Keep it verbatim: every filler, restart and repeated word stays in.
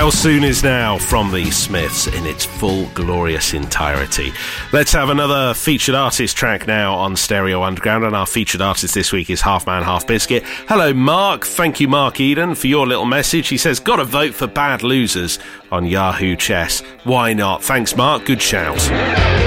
How Soon Is Now from the Smiths in its full glorious entirety. Let's have another featured artist track now on Stereo Underground, and our featured artist this week is Half Man Half Biscuit. Hello Mark, thank you Mark Eden for your little message. He says, gotta vote for Bad Losers on Yahoo Chess. Why not? Thanks Mark, good shout.